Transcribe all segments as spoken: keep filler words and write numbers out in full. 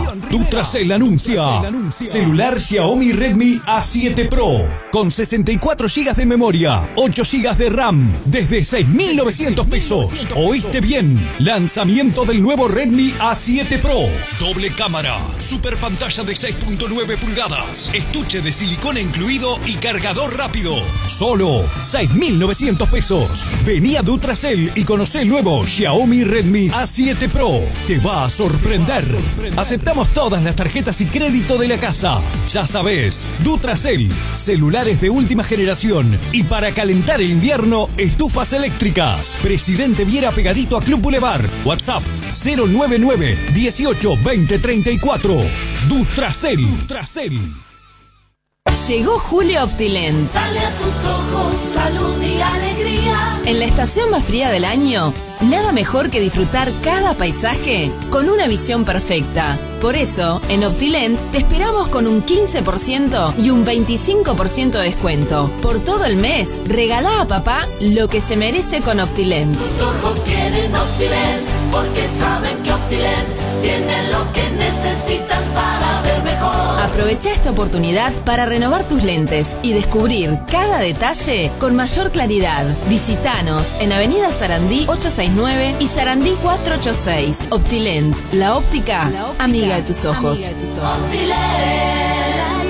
Dutracell anuncia. Celular Xiaomi Redmi A siete Pro con sesenta y cuatro gigas de memoria, ocho gigas de RAM desde seis mil novecientos pesos. ¿Oíste bien? Lanzamiento del nuevo Redmi A siete Pro. Doble cámara, super pantalla de seis punto nueve pulgadas, estuche de silicona incluido y cargador rápido. Solo seis mil novecientos pesos. Vení a Dutracell y conocé el nuevo Xiaomi Redmi A siete Pro. Te va a sorprender. Aceptamos todas las tarjetas y crédito de la casa. Ya sabes, Dutracell, celulares de última generación y para calentar el invierno, estufas eléctricas. Presidente Viera pegadito a Club Boulevard. WhatsApp cero nueve nueve dieciocho veinte treinta y cuatro. Dutracell. Dutracell. Llegó Julio Optilent. Dale a tus ojos salud y alegría. En la estación más fría del año, nada mejor que disfrutar cada paisaje con una visión perfecta. Por eso, en Optilent te esperamos con un quince por ciento y un veinticinco por ciento de descuento. Por todo el mes, regalá a papá lo que se merece con Optilent. Tus ojos quieren Optilent porque saben que Optilent tiene lo que necesitan para ver mejor. Aprovecha esta oportunidad para renovar tus lentes y descubrir cada detalle con mayor claridad. Visítanos en Avenida Sarandí ochocientos sesenta y nueve y Sarandí cuatrocientos ochenta y seis. Optilent, la óptica, la óptica amiga de tus ojos. Amiga de tus ojos. Optilent.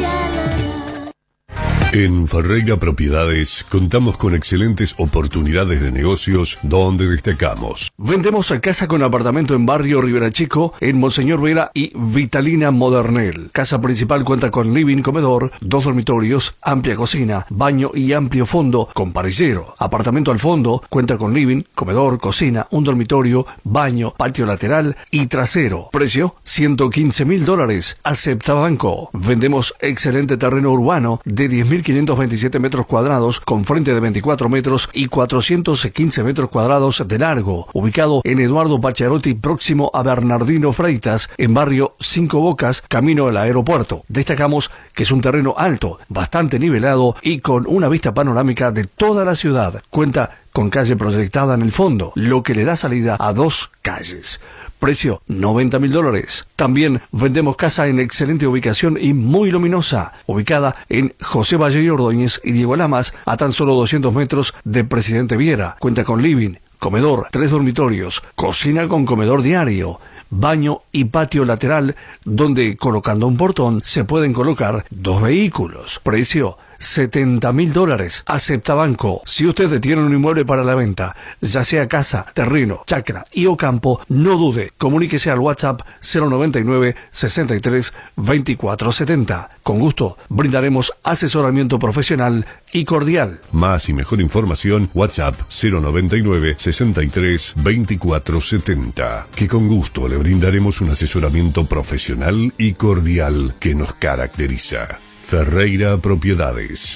En Ferreira Propiedades contamos con excelentes oportunidades de negocios donde destacamos. Vendemos a casa con apartamento en barrio Rivera Chico, en Monseñor Vera y Vitalina Modernel. Casa principal cuenta con living, comedor, dos dormitorios, amplia cocina, baño y amplio fondo con parrillero. Apartamento al fondo cuenta con living, comedor, cocina, un dormitorio, baño, patio lateral y trasero. Precio ciento quince mil dólares. Acepta banco. Vendemos excelente terreno urbano de diez mil quinientos veintisiete metros cuadrados con frente de veinticuatro metros y cuatrocientos quince metros cuadrados de largo, ubicado en Eduardo Pacharotti, próximo a Bernardino Freitas, en barrio Cinco Bocas, camino al aeropuerto. Destacamos que es un terreno alto, bastante nivelado y con una vista panorámica de toda la ciudad. Cuenta con calle proyectada en el fondo, lo que le da salida a dos calles. Precio noventa mil dólares. También vendemos casa en excelente ubicación y muy luminosa, ubicada en José Valle y Ordóñez y Diego Lamas, a tan solo doscientos metros de Presidente Viera. Cuenta con living, comedor, tres dormitorios, cocina con comedor diario, baño y patio lateral, donde colocando un portón se pueden colocar dos vehículos. Precio setenta mil dólares. Acepta banco. Si usted tiene un inmueble para la venta, ya sea casa, terreno, chacra y o campo, no dude. Comuníquese al WhatsApp cero noventa y nueve sesenta y tres veinticuatro setenta. Con gusto brindaremos asesoramiento profesional y cordial. Más y mejor información, WhatsApp cero noventa y nueve sesenta y tres veinticuatro setenta. Que con gusto le brindaremos un asesoramiento profesional y cordial que nos caracteriza. Ferreira Propriedades.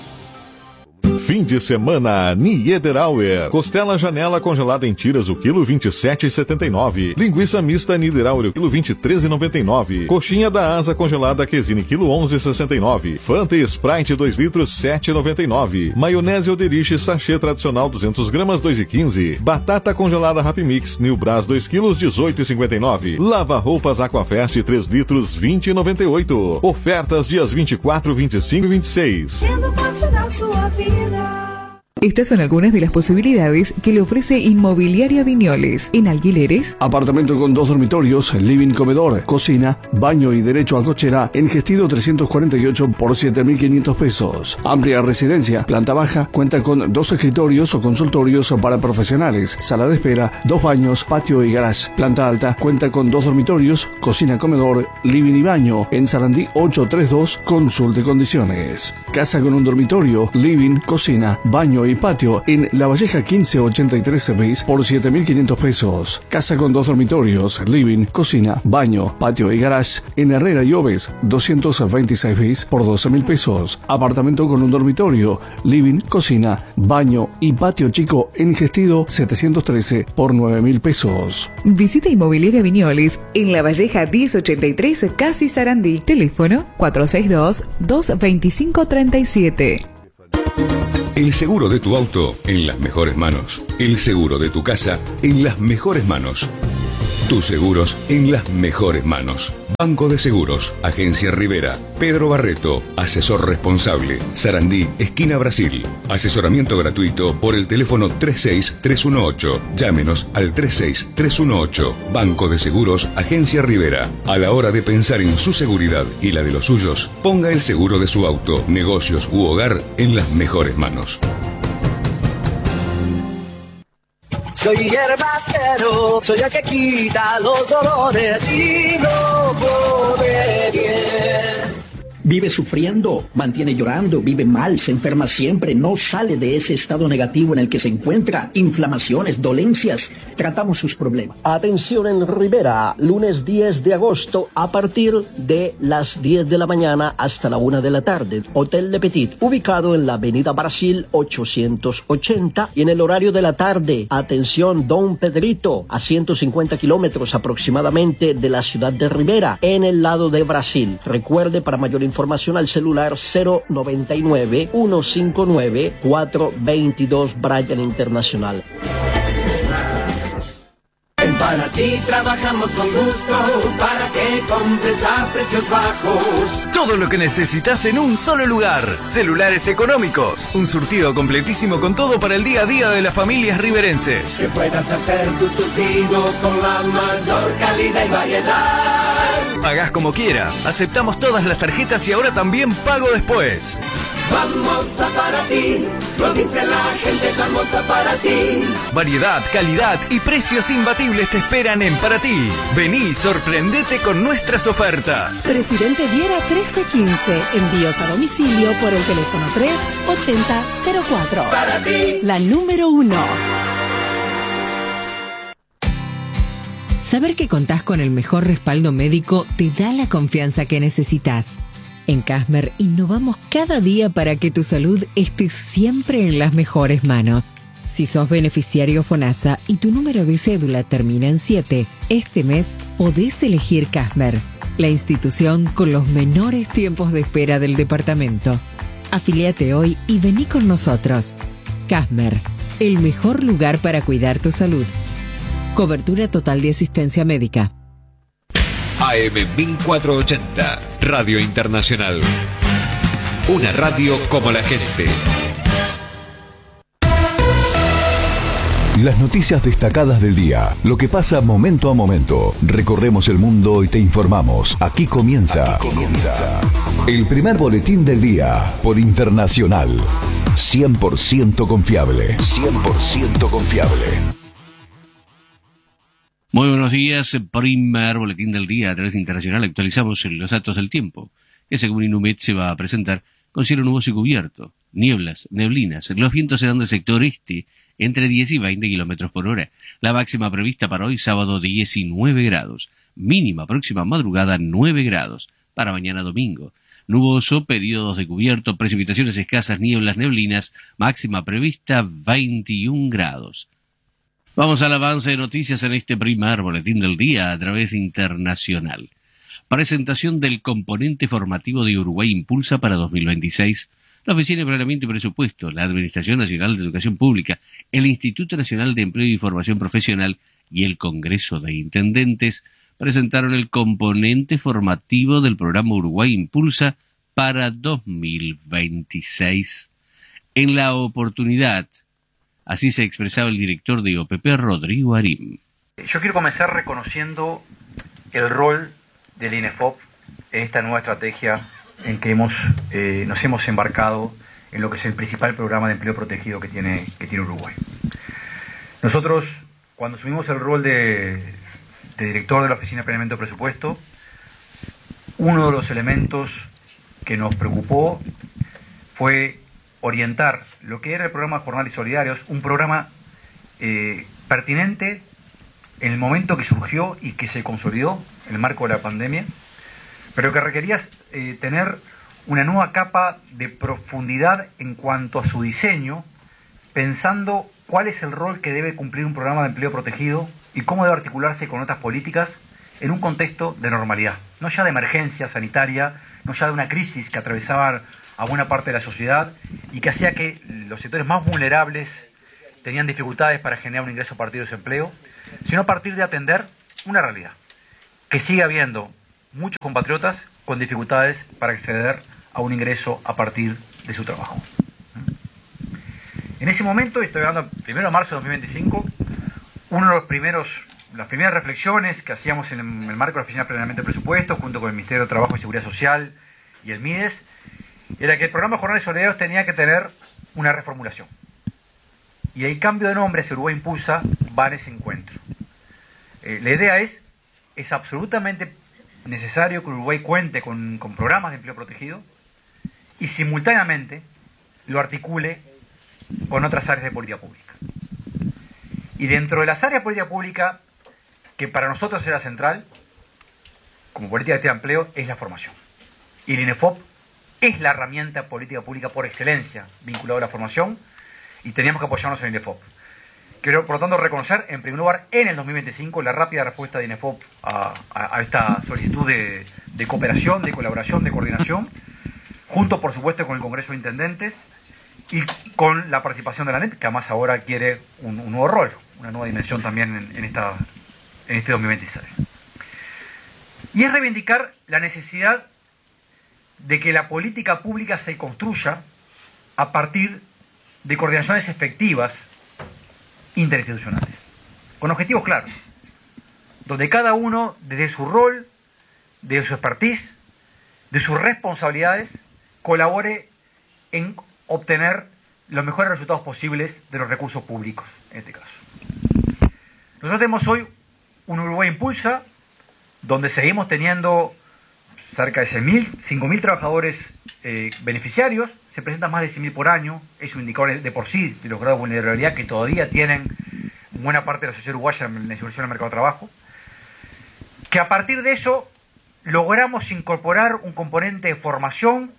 Fim de semana, Niederauer. Costela janela congelada em tiras, o quilo vinte e sete reais e setenta e nove. Linguiça mista Niederauer, o quilo vinte e três reais e noventa e nove. Coxinha da asa congelada Quesine, quilo onze reais e sessenta e nove. Fanta e Sprite dois litros, sete reais e noventa e nove. Maionese Oderich sachê tradicional duzentas gramas, dois reais e quinze. Batata congelada Happy Mix, New Brás dois quilos, dezoito reais e cinquenta e nove. Lava roupas Aquafest três litros, vinte reais e noventa e oito. Ofertas dias vinte e quatro, vinte e cinco e vinte e seis. Sendo parte da sua vida. Estas son algunas de las posibilidades que le ofrece Inmobiliaria Viñoles. En alquileres, apartamento con dos dormitorios, living, comedor, cocina, baño y derecho a cochera en Gestido trescientos cuarenta y ocho por siete mil quinientos pesos. Amplia residencia, planta baja, cuenta con dos escritorios o consultorios para profesionales, sala de espera, dos baños, patio y garage. Planta alta, cuenta con dos dormitorios, cocina, comedor, living y baño en Sarandí ochocientos treinta y dos. Consulte condiciones. Casa con un dormitorio, living, cocina, baño y patio en La Valleja quince ochenta y tres bis por siete mil quinientos pesos. Casa con dos dormitorios, living, cocina, baño, patio y garage en Herrera y Oves doscientos veintiséis bis por doce mil pesos. Apartamento con un dormitorio, living, cocina, baño y patio chico en Gestido setecientos trece por nueve mil pesos. visita Inmobiliaria Viñoles en La Valleja diez ochenta y tres, Casi Sarandí. Teléfono cuatro seis dos, dos dos cinco, tres siete. El seguro de tu auto en las mejores manos. El seguro de tu casa en las mejores manos. Tus seguros en las mejores manos. Banco de Seguros, Agencia Rivera, Pedro Barreto, asesor responsable, Sarandí, esquina Brasil. Asesoramiento gratuito por el teléfono tres seis tres uno ocho. Llámenos al tres seis tres uno ocho. Banco de Seguros, Agencia Rivera. A la hora de pensar en su seguridad y la de los suyos, ponga el seguro de su auto, negocios u hogar en las mejores manos. Soy hierbacero, soy el que quita los dolores y no pone bien. Vive sufriendo, mantiene llorando, vive mal, se enferma siempre, no sale de ese estado negativo en el que se encuentra, inflamaciones, dolencias, tratamos sus problemas. Atención en Rivera, lunes diez de agosto a partir de las diez de la mañana hasta la una de la tarde. Hotel Le Petit, ubicado en la avenida Brasil ochocientos ochenta y en el horario de la tarde. Atención Don Pedrito, a ciento cincuenta kilómetros aproximadamente de la ciudad de Rivera, en el lado de Brasil. Recuerde, para mayor información, Información al celular cero noventa y nueve, ciento cincuenta y nueve, cuatrocientos veintidós Bryan Internacional. En Panatí trabajamos con gusto para que compres a precios bajos. Todo lo que necesitas en un solo lugar. Celulares económicos. Un surtido completísimo con todo para el día a día de las familias riverenses. Que puedas hacer tu surtido con la mayor calidad y variedad. Pagás como quieras. Aceptamos todas las tarjetas y ahora también pago después. Vamos a Panatí, lo dice la gente, vamos a Panatí. Variedad, calidad y precios imbatibles te esperan en Panatí. Vení, sorprendete con nuestras ofertas. Presidente Viera trece quince. Envíos a domicilio por el teléfono tres ochenta cero cuatro. Panatí, la número uno. Saber que contás con el mejor respaldo médico te da la confianza que necesitas. En Casmer innovamos cada día para que tu salud esté siempre en las mejores manos. Si sos beneficiario FONASA y tu número de cédula termina en siete, este mes podés elegir Casmer, la institución con los menores tiempos de espera del departamento. Afiliate hoy y vení con nosotros. Casmer, el mejor lugar para cuidar tu salud. Cobertura total de asistencia médica. A M mil cuatrocientos ochenta, Radio Internacional. Una radio como la gente. Las noticias destacadas del día, lo que pasa momento a momento. Recorremos el mundo y te informamos. Aquí comienza, Aquí comienza el primer boletín del día por Internacional. cien por ciento confiable. cien por ciento confiable. Muy buenos días, primer boletín del día a través de Internacional. Actualizamos los datos del tiempo, que según Inumet se va a presentar con cielo nuboso y cubierto, nieblas, neblinas. Los vientos serán del sector este, entre diez y veinte kilómetros por hora. La máxima prevista para hoy, sábado, diecinueve grados. Mínima próxima madrugada, nueve grados. Para mañana domingo, nuboso, periodos de cubierto, precipitaciones escasas, nieblas, neblinas. Máxima prevista, veintiún grados. Vamos al avance de noticias en este primer boletín del día a través de Internacional. Presentación del componente formativo de Uruguay Impulsa para dos mil veintiséis. La Oficina de Planeamiento y Presupuesto, la Administración Nacional de Educación Pública, el Instituto Nacional de Empleo y Formación Profesional y el Congreso de Intendentes presentaron el componente formativo del programa Uruguay Impulsa para dos mil veintiséis. En la oportunidad, así se expresaba el director de O P P, Rodrigo Arim. Yo quiero comenzar reconociendo el rol del INEFOP en esta nueva estrategia en que hemos, eh, nos hemos embarcado en lo que es el principal programa de empleo protegido que tiene, que tiene Uruguay. Nosotros, cuando asumimos el rol de, de director de la Oficina de Planeamiento y Presupuesto, uno de los elementos que nos preocupó fue orientar lo que era el programa Jornales Solidarios, un programa eh, pertinente en el momento que surgió y que se consolidó en el marco de la pandemia, pero que requería eh, tener una nueva capa de profundidad en cuanto a su diseño, pensando cuál es el rol que debe cumplir un programa de empleo protegido y cómo debe articularse con otras políticas en un contexto de normalidad, no ya de emergencia sanitaria, no ya de una crisis que atravesaba a buena parte de la sociedad y que hacía que los sectores más vulnerables tenían dificultades para generar un ingreso a partir de su empleo, sino a partir de atender una realidad, que sigue habiendo muchos compatriotas con dificultades para acceder a un ingreso a partir de su trabajo. En ese momento, estoy hablando primero de marzo de dos mil veinticinco, uno de los primeros, las primeras reflexiones que hacíamos en el marco de la Oficina de Planeamiento de Presupuestos, junto con el Ministerio de Trabajo y Seguridad Social y el MIDES, era que el programa Jornales Solidarios tenía que tener una reformulación. Y el cambio de nombre hacia Uruguay Impulsa va en ese encuentro. Eh, la idea es, es absolutamente necesario que Uruguay cuente con, con programas de empleo protegido y simultáneamente lo articule con otras áreas de política pública. Y dentro de las áreas de política pública, que para nosotros era central, como política activa de empleo, es la formación. Y el INEFOP es la herramienta política pública por excelencia vinculada a la formación, y teníamos que apoyarnos en el INEFOP. Quiero, por lo tanto, reconocer, en primer lugar, en el dos mil veinticinco, la rápida respuesta de INEFOP a, a, a esta solicitud de, de cooperación, de colaboración, de coordinación, junto, por supuesto, con el Congreso de Intendentes y con la participación de la A N E P, que además ahora quiere un, un nuevo rol, una nueva dimensión también en, en, esta, en este dos mil veintiséis. Y es reivindicar la necesidad de que la política pública se construya a partir de coordinaciones efectivas interinstitucionales, con objetivos claros, donde cada uno, desde su rol, de su expertise, de sus responsabilidades, colabore en obtener los mejores resultados posibles de los recursos públicos, en este caso. Nosotros tenemos hoy un Uruguay Impulsa, donde seguimos teniendo cerca de seis mil, cinco mil trabajadores eh, beneficiarios, se presentan más de cien mil por año, es un indicador de por sí de los grados de vulnerabilidad que todavía tienen buena parte de la sociedad uruguaya en la inserción al mercado de trabajo, que a partir de eso logramos incorporar un componente de formación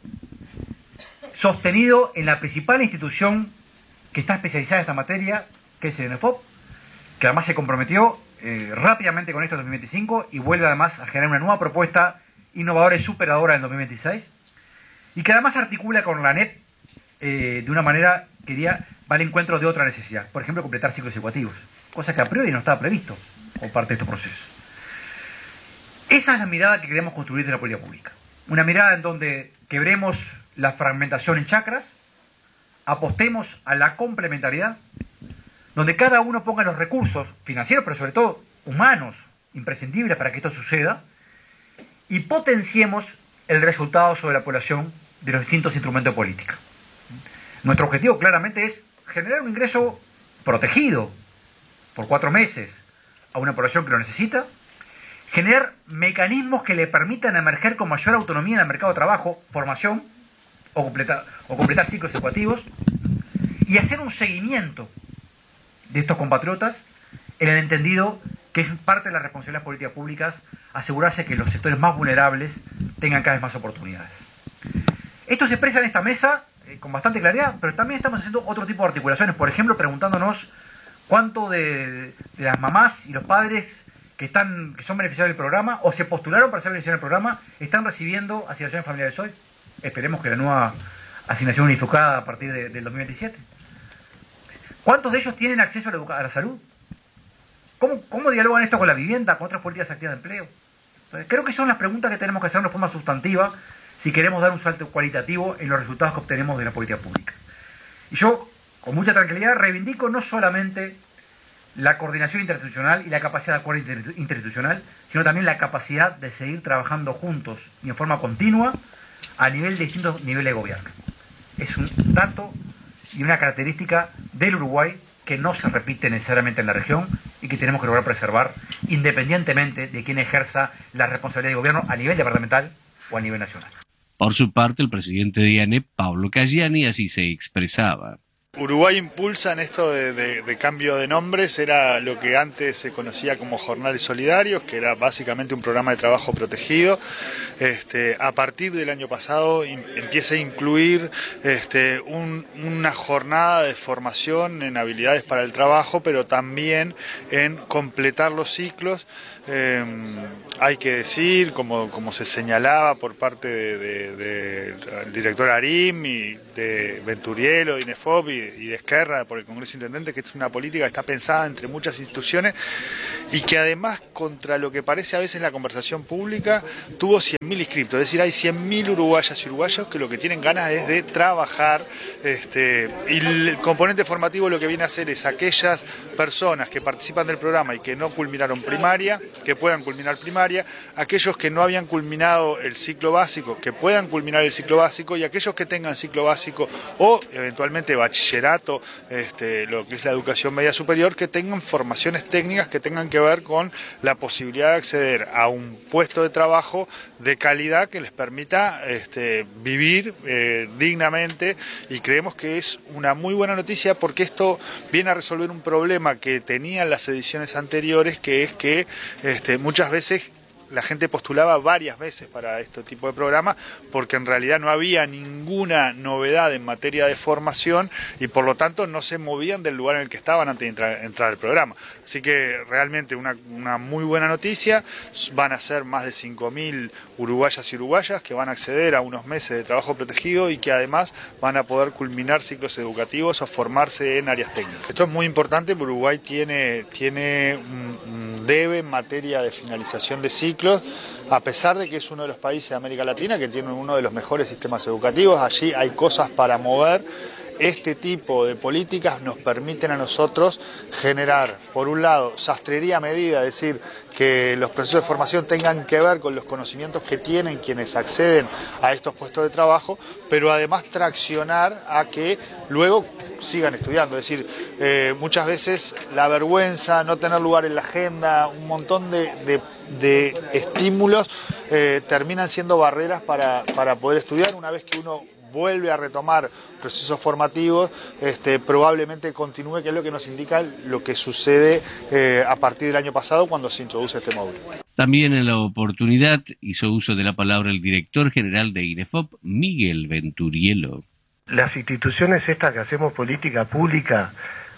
sostenido en la principal institución que está especializada en esta materia, que es el INEFOP, que además se comprometió eh, rápidamente con esto en dos mil veinticinco y vuelve además a generar una nueva propuesta innovadora y superadora en dos mil veintiséis, y que además articula con la A N E P eh, de una manera que diría, va al encuentro de otra necesidad, por ejemplo, completar ciclos educativos, cosa que a priori no estaba previsto como parte de estos procesos. Esa es la mirada que queremos construir de la política pública, una mirada en donde quebremos la fragmentación en chacras, apostemos a la complementariedad, donde cada uno ponga los recursos financieros, pero sobre todo humanos, imprescindibles para que esto suceda, y potenciemos el resultado sobre la población de los distintos instrumentos de política. Nuestro objetivo claramente es generar un ingreso protegido por cuatro meses a una población que lo necesita, generar mecanismos que le permitan emerger con mayor autonomía en el mercado de trabajo, formación o completar, o completar ciclos educativos, y hacer un seguimiento de estos compatriotas en el entendido que es parte de las responsabilidades políticas públicas asegurarse que los sectores más vulnerables tengan cada vez más oportunidades. Esto se expresa en esta mesa eh, con bastante claridad, pero también estamos haciendo otro tipo de articulaciones, por ejemplo, preguntándonos cuánto de, de las mamás y los padres que están que son beneficiarios del programa o se postularon para ser beneficiarios del programa están recibiendo asignaciones familiares hoy. Esperemos que la nueva asignación unificada a partir de, del dos mil veintisiete. ¿Cuántos de ellos tienen acceso a la, a la salud? ¿Cómo, ¿Cómo dialogan esto con la vivienda, con otras políticas activas de empleo? Entonces, creo que son las preguntas que tenemos que hacer de forma sustantiva si queremos dar un salto cualitativo en los resultados que obtenemos de las políticas públicas. Y yo, con mucha tranquilidad, reivindico no solamente la coordinación interinstitucional y la capacidad de acuerdo interinstitucional, sino también la capacidad de seguir trabajando juntos y en forma continua a nivel de distintos niveles de gobierno. Es un dato y una característica del Uruguay que no se repite necesariamente en la región y que tenemos que lograr preservar independientemente de quién ejerza la responsabilidad de gobierno a nivel departamental o a nivel nacional. Por su parte, el presidente de I A N E P, Pablo Caggiani, así se expresaba. Uruguay Impulsa en esto de, de, de cambio de nombres era lo que antes se conocía como Jornales Solidarios, que era básicamente un programa de trabajo protegido. Este, a partir del año pasado in, empieza a incluir este, un, una jornada de formación en habilidades para el trabajo, pero también en completar los ciclos. Eh, hay que decir, como, como se señalaba por parte del de, de, de, director Arim y de Venturielo, de INEFOP y, y de Esquerra por el Congreso de Intendentes, que es una política que está pensada entre muchas instituciones y que además, contra lo que parece a veces la conversación pública, tuvo cien mil inscriptos. Es decir, hay cien mil uruguayas y uruguayos que lo que tienen ganas es de trabajar, este, y el componente formativo lo que viene a hacer es aquellas personas que participan del programa y que no culminaron primaria, que puedan culminar primaria, aquellos que no habían culminado el ciclo básico, que puedan culminar el ciclo básico, y aquellos que tengan ciclo básico o eventualmente bachillerato, este, lo que es la educación media superior, que tengan formaciones técnicas que tengan que ver con la posibilidad de acceder a un puesto de trabajo de calidad que les permita este, vivir eh, dignamente, y creemos que es una muy buena noticia porque esto viene a resolver un problema que tenían las ediciones anteriores, que es que este, muchas veces la gente postulaba varias veces para este tipo de programa porque en realidad no había ninguna novedad en materia de formación y por lo tanto no se movían del lugar en el que estaban antes de entrar, entrar al programa. Así que realmente una, una muy buena noticia. Van a ser más de cinco mil uruguayas y uruguayas que van a acceder a unos meses de trabajo protegido y que además van a poder culminar ciclos educativos o formarse en áreas técnicas. Esto es muy importante porque Uruguay tiene, tiene un, un debe en materia de finalización de ciclos, a pesar de que es uno de los países de América Latina que tiene uno de los mejores sistemas educativos. Allí hay cosas para mover. Este tipo de políticas nos permiten a nosotros generar, por un lado, sastrería a medida, es decir, que los procesos de formación tengan que ver con los conocimientos que tienen quienes acceden a estos puestos de trabajo, pero además traccionar a que luego sigan estudiando. Es decir, eh, muchas veces la vergüenza, no tener lugar en la agenda, un montón de, de, de estímulos eh, terminan siendo barreras para, para poder estudiar. Una vez que uno vuelve a retomar procesos formativos, este, probablemente continúe, que es lo que nos indica lo que sucede eh, a partir del año pasado cuando se introduce este módulo. También en la oportunidad hizo uso de la palabra el director general de INEFOP, Miguel Venturielo. Las instituciones estas que hacemos política pública,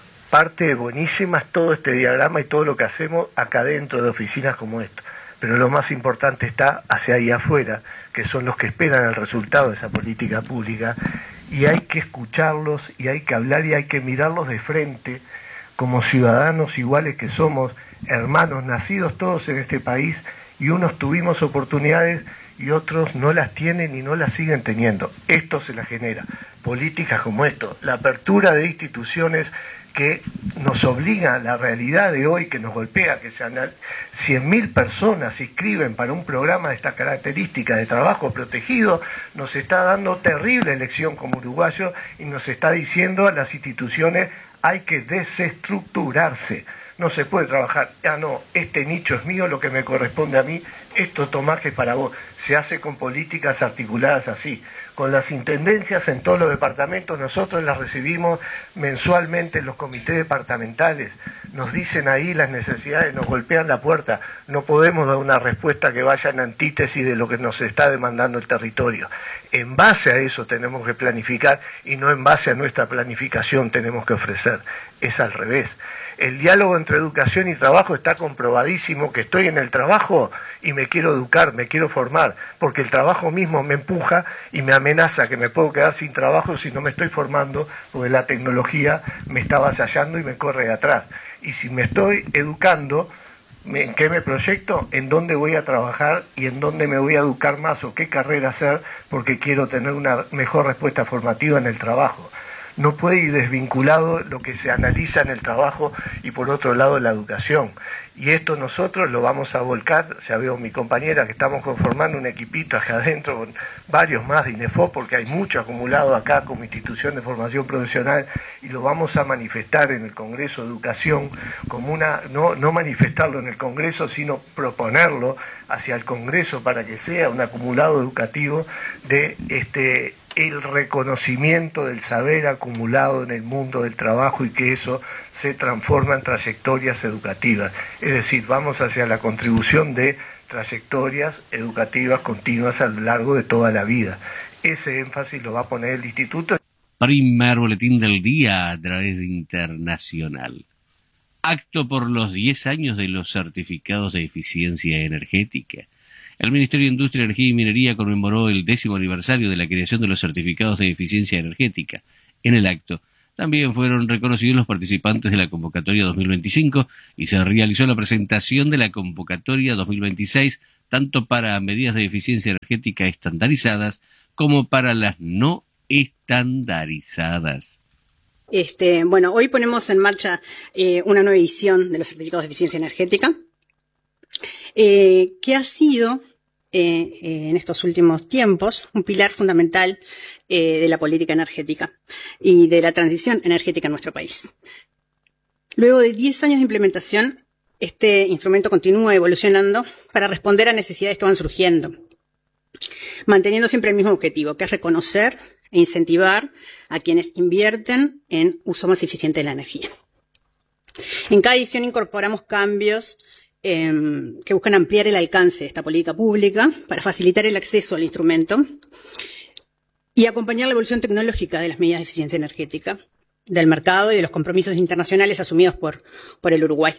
parte buenísima es todo este diagrama y todo lo que hacemos acá dentro de oficinas como esta. Pero lo más importante está hacia ahí afuera, que son los que esperan el resultado de esa política pública, y hay que escucharlos, y hay que hablar, y hay que mirarlos de frente, como ciudadanos iguales que somos, hermanos, nacidos todos en este país, y unos tuvimos oportunidades y otros no las tienen y no las siguen teniendo. Esto se las genera. Políticas como esto, la apertura de instituciones que nos obliga a la realidad de hoy, que nos golpea, que sean cien mil personas se inscriben para un programa de esta característica de trabajo protegido, nos está dando terrible lección como uruguayos y nos está diciendo a las instituciones hay que desestructurarse. No se puede trabajar, ah no, este nicho es mío, lo que me corresponde a mí, esto Tomás que es para vos. Se hace con políticas articuladas así. Con las intendencias en todos los departamentos, nosotros las recibimos mensualmente en los comités departamentales. Nos dicen ahí las necesidades, nos golpean la puerta. No podemos dar una respuesta que vaya en antítesis de lo que nos está demandando el territorio. En base a eso tenemos que planificar y no en base a nuestra planificación tenemos que ofrecer. Es al revés. El diálogo entre educación y trabajo está comprobadísimo, que estoy en el trabajo y me quiero educar, me quiero formar, porque el trabajo mismo me empuja y me amenaza que me puedo quedar sin trabajo si no me estoy formando, porque la tecnología me está avasallando y me corre de atrás. Y si me estoy educando, ¿en qué me proyecto? ¿En dónde voy a trabajar y en dónde me voy a educar más o qué carrera hacer? Porque quiero tener una mejor respuesta formativa en el trabajo. No puede ir desvinculado lo que se analiza en el trabajo y por otro lado la educación. Y esto nosotros lo vamos a volcar, ya veo mi compañera que estamos conformando un equipito acá adentro con varios más de INEFOP, porque hay mucho acumulado acá como institución de formación profesional, y lo vamos a manifestar en el Congreso de Educación, como una, no, no manifestarlo en el Congreso, sino proponerlo hacia el Congreso para que sea un acumulado educativo de este el reconocimiento del saber acumulado en el mundo del trabajo y que eso se transforma en trayectorias educativas. Es decir, vamos hacia la contribución de trayectorias educativas continuas a lo largo de toda la vida. Ese énfasis lo va a poner el Instituto. Primer boletín del día a través de Internacional. Acto por los diez años de los certificados de eficiencia energética. El Ministerio de Industria, Energía y Minería conmemoró el décimo aniversario de la creación de los certificados de eficiencia energética. En el acto, También fueron reconocidos los participantes de la convocatoria dos mil veinticinco y se realizó la presentación de la convocatoria dos mil veintiséis, tanto para medidas de eficiencia energética estandarizadas como para las no estandarizadas. Este, bueno, hoy ponemos en marcha eh, una nueva edición de los certificados de eficiencia energética, eh, que ha sido eh, eh, en estos últimos tiempos un pilar fundamental eh, de la política energética y de la transición energética en nuestro país. Luego de diez años de implementación, este instrumento continúa evolucionando para responder a necesidades que van surgiendo, manteniendo siempre el mismo objetivo, que es reconocer e incentivar a quienes invierten en uso más eficiente de la energía. En cada edición incorporamos cambios eh, que buscan ampliar el alcance de esta política pública para facilitar el acceso al instrumento y acompañar la evolución tecnológica de las medidas de eficiencia energética, del mercado y de los compromisos internacionales asumidos por, por el Uruguay.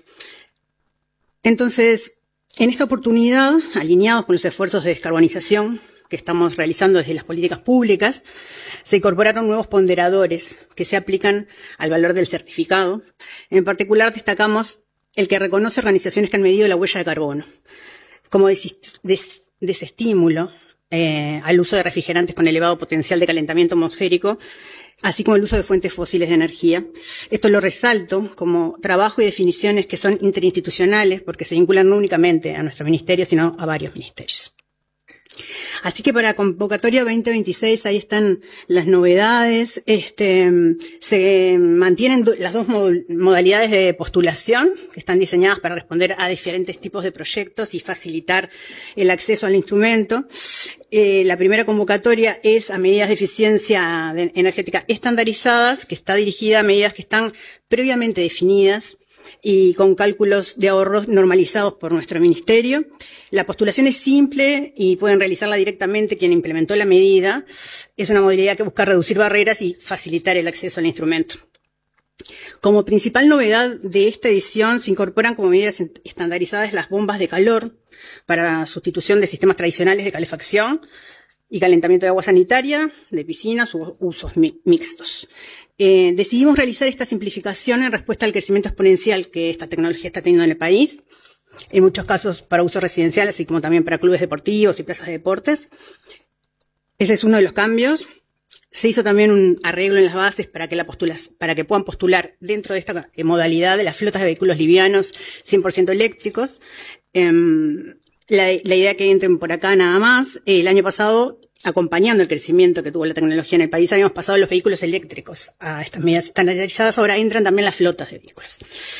Entonces, en esta oportunidad, alineados con los esfuerzos de descarbonización que estamos realizando desde las políticas públicas, se incorporaron nuevos ponderadores que se aplican al valor del certificado. En particular, destacamos el que reconoce organizaciones que han medido la huella de carbono como des des desestímulo eh, al uso de refrigerantes con elevado potencial de calentamiento atmosférico, así como el uso de fuentes fósiles de energía. Esto lo resalto como trabajo y definiciones que son interinstitucionales porque se vinculan no únicamente a nuestro ministerio, sino a varios ministerios. Así que para la convocatoria veinte veintiséis ahí están las novedades. Este, se mantienen las dos mod modalidades de postulación que están diseñadas para responder a diferentes tipos de proyectos y facilitar el acceso al instrumento. Eh, la primera convocatoria es a medidas de eficiencia de energética estandarizadas, que está dirigida a medidas que están previamente definidas y con cálculos de ahorros normalizados por nuestro ministerio. La postulación es simple y pueden realizarla directamente quien implementó la medida. Es una modalidad que busca reducir barreras y facilitar el acceso al instrumento. Como principal novedad de esta edición se incorporan como medidas estandarizadas las bombas de calor para sustitución de sistemas tradicionales de calefacción y calentamiento de agua sanitaria, de piscinas u usos mi mixtos. Eh, decidimos realizar esta simplificación en respuesta al crecimiento exponencial que esta tecnología está teniendo en el país, en muchos casos para uso residencial, así como también para clubes deportivos y plazas de deportes. Ese es uno de los cambios. Se hizo también un arreglo en las bases para que, la postulas, para que puedan postular dentro de esta modalidad de las flotas de vehículos livianos cien por ciento eléctricos. Eh, la, la idea que entren por acá nada más. El año pasado, acompañando el crecimiento que tuvo la tecnología en el país, habíamos pasado los vehículos eléctricos a estas medidas estandarizadas. Ahora entran también las flotas de vehículos.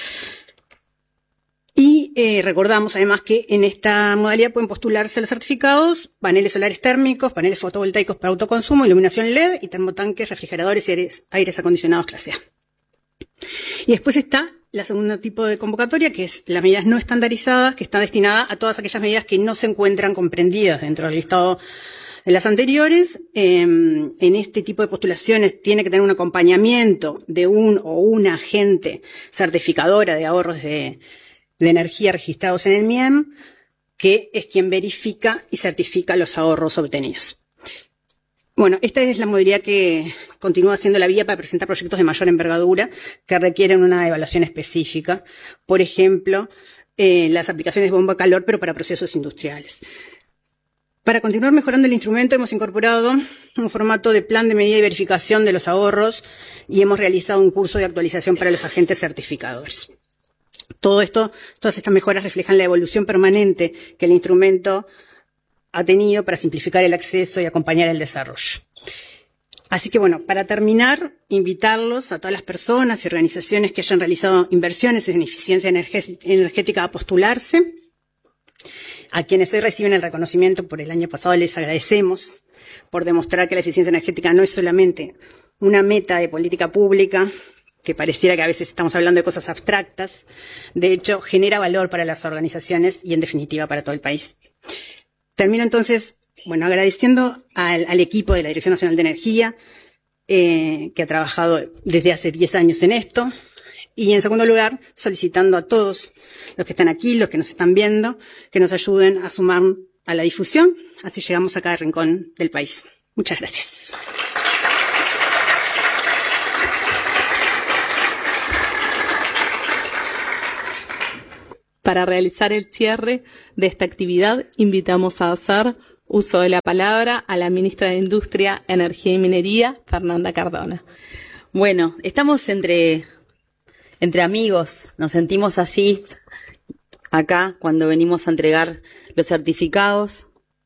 Y eh, recordamos además que en esta modalidad pueden postularse los certificados, paneles solares térmicos, paneles fotovoltaicos para autoconsumo, iluminación L E D y termotanques, refrigeradores y aires, aires acondicionados clase A. Y después está la segunda tipo de convocatoria, que es las medidas no estandarizadas, que está destinada a todas aquellas medidas que no se encuentran comprendidas dentro del listado de las anteriores. Eh, en este tipo de postulaciones tiene que tener un acompañamiento de un o una agente certificadora de ahorros de de energía registrados en el M I E M, que es quien verifica y certifica los ahorros obtenidos. Bueno, esta es la modalidad que continúa siendo la vía para presentar proyectos de mayor envergadura que requieren una evaluación específica. Por ejemplo, eh, las aplicaciones de bomba calor, pero para procesos industriales. Para continuar mejorando el instrumento, hemos incorporado un formato de plan de medida y verificación de los ahorros y hemos realizado un curso de actualización para los agentes certificadores. Todo esto, todas estas mejoras reflejan la evolución permanente que el instrumento ha tenido para simplificar el acceso y acompañar el desarrollo. Así que bueno, para terminar, invitarlos a todas las personas y organizaciones que hayan realizado inversiones en eficiencia energética a postularse. A quienes hoy reciben el reconocimiento por el año pasado les agradecemos por demostrar que la eficiencia energética no es solamente una meta de política pública, que pareciera que a veces estamos hablando de cosas abstractas. De hecho, genera valor para las organizaciones y, en definitiva, para todo el país. Termino entonces, bueno, agradeciendo al, al equipo de la Dirección Nacional de Energía, eh, que ha trabajado desde hace diez años en esto. Y, en segundo lugar, solicitando a todos los que están aquí, los que nos están viendo, que nos ayuden a sumar a la difusión. Así llegamos a cada rincón del país. Muchas gracias. Para realizar el cierre de esta actividad, invitamos a hacer uso de la palabra a la ministra de Industria, Energía y Minería, Fernanda Cardona. Bueno, estamos entre, entre amigos, nos sentimos así acá cuando venimos a entregar los certificados.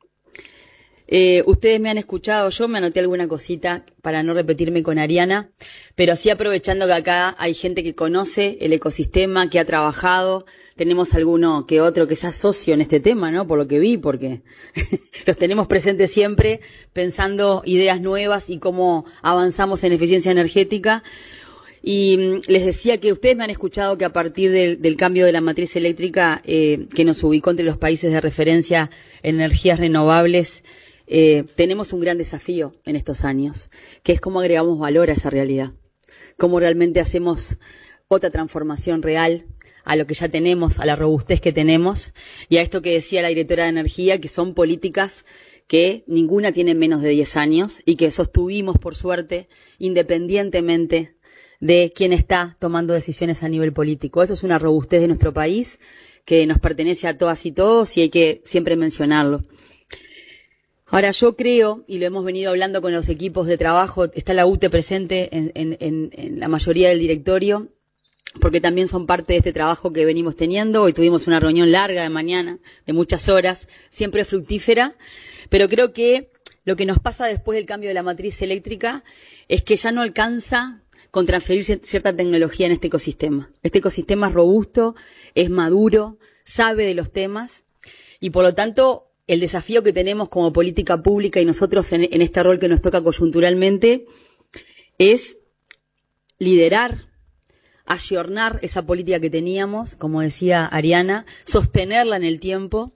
Eh, ustedes me han escuchado, yo me anoté alguna cosita para no repetirme con Ariana, pero sí aprovechando que acá hay gente que conoce el ecosistema, que ha trabajado, tenemos alguno que otro que sea socio en este tema, ¿no? Por lo que vi, porque los tenemos presentes siempre pensando ideas nuevas y cómo avanzamos en eficiencia energética. Y mmm, les decía que ustedes me han escuchado que a partir del, del cambio de la matriz eléctrica eh, que nos ubicó entre los países de referencia en energías renovables, Eh, tenemos un gran desafío en estos años, que es cómo agregamos valor a esa realidad, cómo realmente hacemos otra transformación real a lo que ya tenemos, a la robustez que tenemos y a esto que decía la directora de Energía, que son políticas que ninguna tiene menos de diez años y que sostuvimos, por suerte, independientemente de quién está tomando decisiones a nivel político. Eso es una robustez de nuestro país que nos pertenece a todas y todos y hay que siempre mencionarlo. Ahora, yo creo, y lo hemos venido hablando con los equipos de trabajo, está la U T E presente en, en, en, en la mayoría del directorio, porque también son parte de este trabajo que venimos teniendo. Hoy tuvimos una reunión larga de mañana, de muchas horas, siempre fructífera, pero creo que lo que nos pasa después del cambio de la matriz eléctrica es que ya no alcanza con transferir cierta tecnología en este ecosistema. Este ecosistema es robusto, es maduro, sabe de los temas, y por lo tanto el desafío que tenemos como política pública y nosotros en, en este rol que nos toca coyunturalmente es liderar, ayornar esa política que teníamos, como decía Ariana, sostenerla en el tiempo,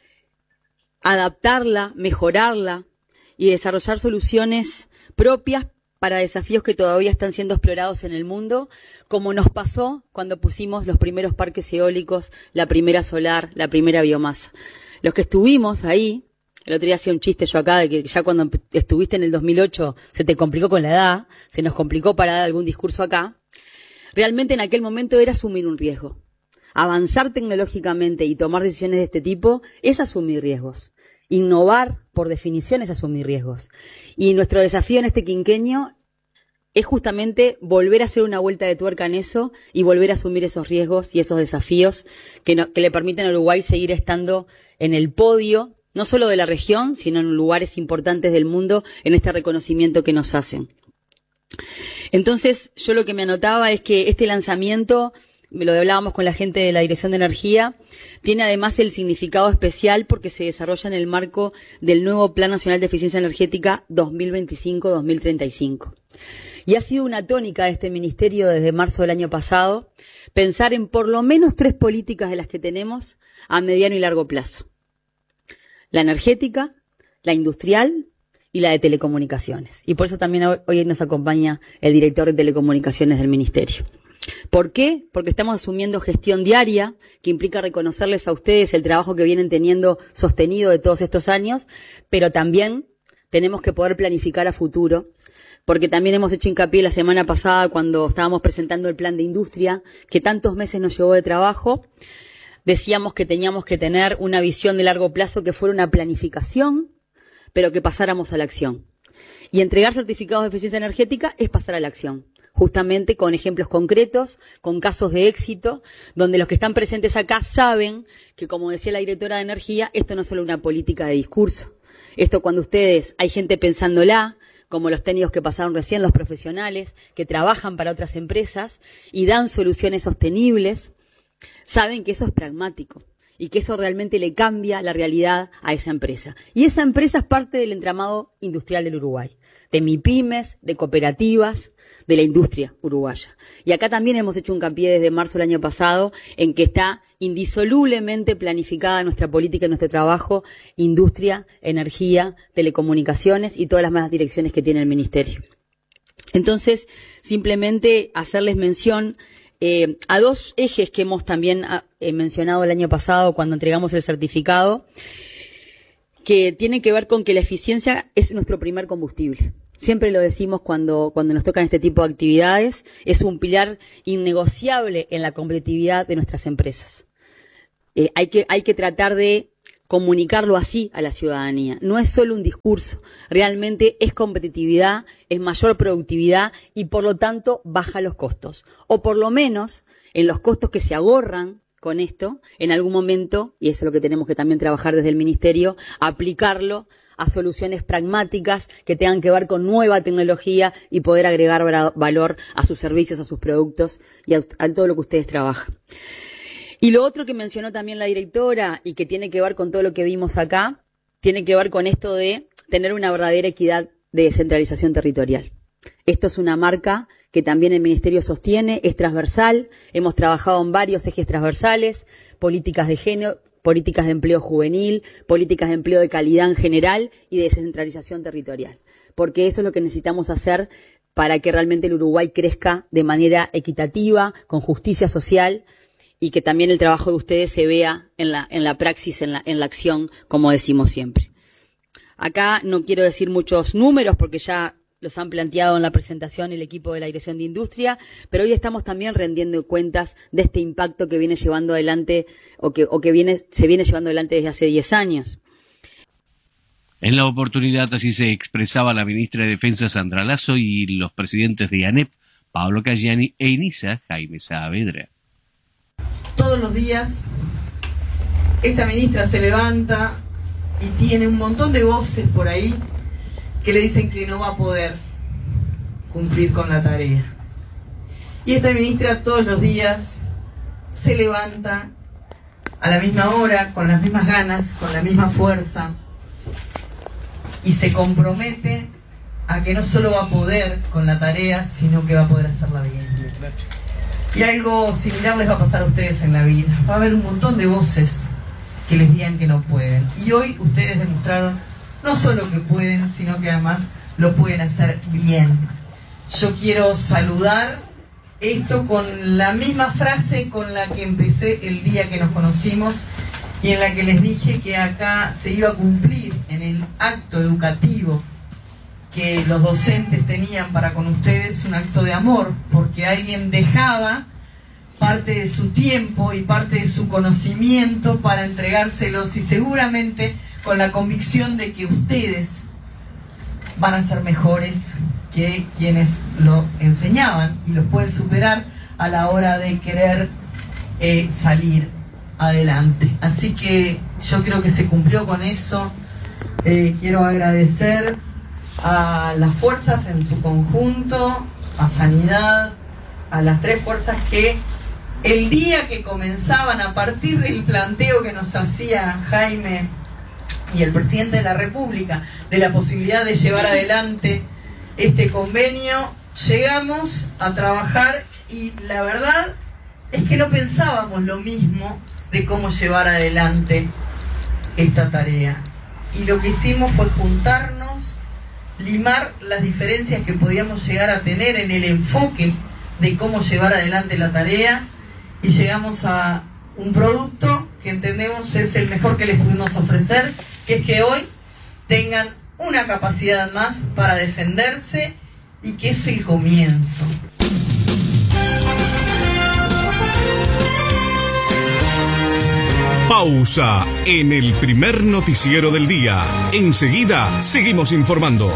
adaptarla, mejorarla y desarrollar soluciones propias para desafíos que todavía están siendo explorados en el mundo, como nos pasó cuando pusimos los primeros parques eólicos, la primera solar, la primera biomasa. Los que estuvimos ahí, el otro día hacía un chiste yo acá de que ya cuando estuviste en el dos mil ocho se te complicó con la edad, se nos complicó para dar algún discurso acá. Realmente en aquel momento era asumir un riesgo. Avanzar tecnológicamente y tomar decisiones de este tipo es asumir riesgos. Innovar, por definición, es asumir riesgos. Y nuestro desafío en este quinquenio es justamente volver a hacer una vuelta de tuerca en eso y volver a asumir esos riesgos y esos desafíos que, no, que le permiten a Uruguay seguir estando en el podio, no solo de la región, sino en lugares importantes del mundo en este reconocimiento que nos hacen. Entonces, yo lo que me anotaba es que este lanzamiento, lo hablábamos con la gente de la Dirección de Energía, tiene además el significado especial porque se desarrolla en el marco del nuevo Plan Nacional de Eficiencia Energética dos mil veinticinco a dos mil treinta y cinco. Y ha sido una tónica de este ministerio desde marzo del año pasado, pensar en por lo menos tres políticas de las que tenemos a mediano y largo plazo. La energética, la industrial y la de telecomunicaciones. Y por eso también hoy nos acompaña el director de telecomunicaciones del ministerio. ¿Por qué? Porque estamos asumiendo gestión diaria, que implica reconocerles a ustedes el trabajo que vienen teniendo sostenido de todos estos años, pero también tenemos que poder planificar a futuro, porque también hemos hecho hincapié la semana pasada cuando estábamos presentando el plan de industria, que tantos meses nos llevó de trabajo. Decíamos que teníamos que tener una visión de largo plazo que fuera una planificación, pero que pasáramos a la acción. Y entregar certificados de eficiencia energética es pasar a la acción, justamente con ejemplos concretos, con casos de éxito, donde los que están presentes acá saben que, como decía la directora de Energía, esto no es solo una política de discurso. Esto cuando ustedes, hay gente pensándola, como los técnicos que pasaron recién, los profesionales, que trabajan para otras empresas y dan soluciones sostenibles, saben que eso es pragmático y que eso realmente le cambia la realidad a esa empresa. Y esa empresa es parte del entramado industrial del Uruguay, de MIPYMES, de cooperativas, de la industria uruguaya. Y acá también hemos hecho un hincapié desde marzo del año pasado en que está indisolublemente planificada nuestra política y nuestro trabajo, industria, energía, telecomunicaciones y todas las más direcciones que tiene el ministerio. Entonces, simplemente hacerles mención eh, a dos ejes que hemos también eh, mencionado el año pasado cuando entregamos el certificado, que tienen que ver con que la eficiencia es nuestro primer combustible. Siempre lo decimos cuando, cuando nos tocan este tipo de actividades, es un pilar innegociable en la competitividad de nuestras empresas. Eh, hay que, hay que tratar de comunicarlo así a la ciudadanía. No es solo un discurso, realmente es competitividad, es mayor productividad y por lo tanto baja los costos. O por lo menos en los costos que se ahorran con esto, en algún momento, y eso es lo que tenemos que también trabajar desde el Ministerio, aplicarlo a soluciones pragmáticas que tengan que ver con nueva tecnología y poder agregar valor a sus servicios, a sus productos y a, a todo lo que ustedes trabajan. Y lo otro que mencionó también la directora y que tiene que ver con todo lo que vimos acá, tiene que ver con esto de tener una verdadera equidad de descentralización territorial. Esto es una marca que también el Ministerio sostiene, es transversal, hemos trabajado en varios ejes transversales, políticas de género, políticas de empleo juvenil, políticas de empleo de calidad en general y de descentralización territorial. Porque eso es lo que necesitamos hacer para que realmente el Uruguay crezca de manera equitativa, con justicia social, y que también el trabajo de ustedes se vea en la, en la praxis, en la, en la acción, como decimos siempre. Acá no quiero decir muchos números porque ya los han planteado en la presentación el equipo de la Dirección de Industria, pero hoy estamos también rendiendo cuentas de este impacto que viene llevando adelante o que, o que viene, se viene llevando adelante desde hace diez años. En la oportunidad así se expresaba la ministra de Defensa Sandra Lasso y los presidentes de ANEP, Pablo Caggiani e INISA, Jaime Saavedra. Todos los días esta ministra se levanta y tiene un montón de voces por ahí que le dicen que no va a poder cumplir con la tarea. Y esta ministra todos los días se levanta a la misma hora, con las mismas ganas, con la misma fuerza, y se compromete a que no solo va a poder con la tarea, sino que va a poder hacerla bien. Y algo similar les va a pasar a ustedes en la vida. Va a haber un montón de voces que les digan que no pueden. Y hoy ustedes demostraron no solo que pueden, sino que además lo pueden hacer bien. Yo quiero saludar esto con la misma frase con la que empecé el día que nos conocimos y en la que les dije que acá se iba a cumplir en el acto educativo que los docentes tenían para con ustedes, un acto de amor, porque alguien dejaba parte de su tiempo y parte de su conocimiento para entregárselos, y seguramente con la convicción de que ustedes van a ser mejores que quienes lo enseñaban y los pueden superar a la hora de querer eh, salir adelante. Así que yo creo que se cumplió con eso. Eh, quiero agradecer a las fuerzas en su conjunto, a Sanidad, a las tres fuerzas que el día que comenzaban, a partir del planteo que nos hacía Jaime y el presidente de la República, de la posibilidad de llevar adelante este convenio, llegamos a trabajar y la verdad es que no pensábamos lo mismo de cómo llevar adelante esta tarea. Y lo que hicimos fue juntarnos, limar las diferencias que podíamos llegar a tener en el enfoque de cómo llevar adelante la tarea, y llegamos a un producto que entendemos es el mejor que les pudimos ofrecer, que es que hoy tengan una capacidad más para defenderse y que es el comienzo. Pausa en el primer noticiero del día. Enseguida seguimos informando.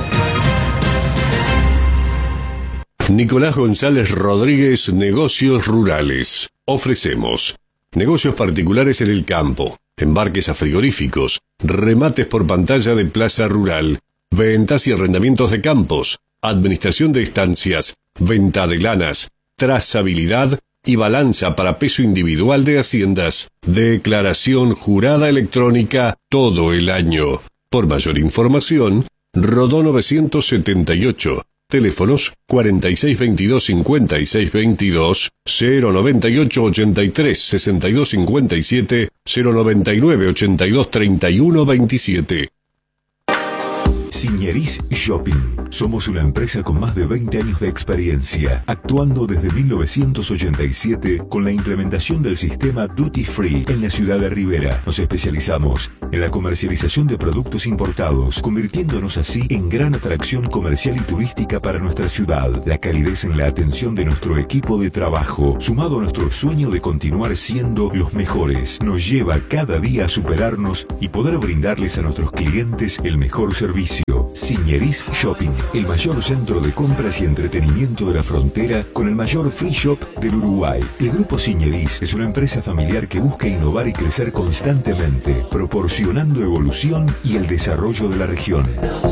Nicolás González Rodríguez, Negocios Rurales. Ofrecemos negocios particulares en el campo, embarques a frigoríficos, remates por pantalla de plaza rural, ventas y arrendamientos de campos, administración de estancias, venta de lanas, trazabilidad y balanza para peso individual de haciendas, declaración jurada electrónica todo el año. Por mayor información, Rodó novecientos setenta y ocho. Teléfonos cuarenta y seis veintidós cincuenta y seis veintidós, cero noventa y ocho ochenta y tres sesenta y dos cincuenta y siete, cero noventa y nueve ochenta y dos treinta y uno veintisiete. Signeris Shopping. Somos una empresa con más de veinte años de experiencia, actuando desde mil novecientos ochenta y siete con la implementación del sistema Duty Free en la ciudad de Rivera. Nos especializamos en la comercialización de productos importados, convirtiéndonos así en gran atracción comercial y turística para nuestra ciudad. La calidez en la atención de nuestro equipo de trabajo, sumado a nuestro sueño de continuar siendo los mejores, nos lleva cada día a superarnos y poder brindarles a nuestros clientes el mejor servicio. Signeris Shopping, el mayor centro de compras y entretenimiento de la frontera con el mayor free shop del Uruguay. El Grupo Signeris es una empresa familiar que busca innovar y crecer constantemente, proporcionando evolución y el desarrollo de la región.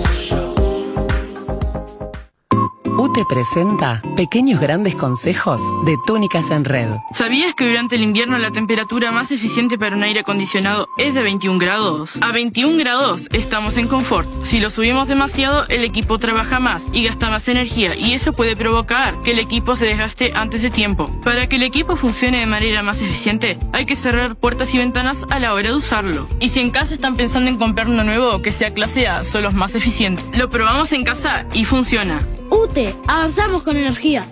U T E presenta Pequeños Grandes Consejos de Túnicas en Red. ¿Sabías que durante el invierno la temperatura más eficiente para un aire acondicionado es de veintiún grados? A veintiún grados estamos en confort. Si lo subimos demasiado, el equipo trabaja más y gasta más energía, y eso puede provocar que el equipo se desgaste antes de tiempo. Para que el equipo funcione de manera más eficiente, hay que cerrar puertas y ventanas a la hora de usarlo. Y si en casa están pensando en comprar uno nuevo que sea clase A, son los más eficientes. Lo probamos en casa y funciona. U T E, avanzamos con energía.